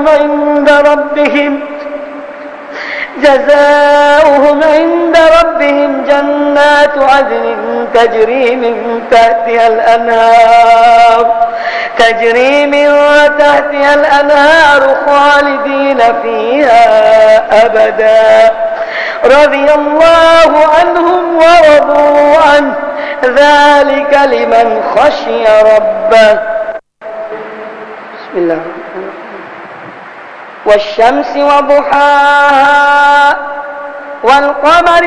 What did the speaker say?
عند ربهم جنات عدن تجري من تحتها الأنهار خالدين فيها أبدا رضي الله عنهم ورضوا عنه ذلك لمن خشي ربه. بسم الله والشمس وضحاها والقمر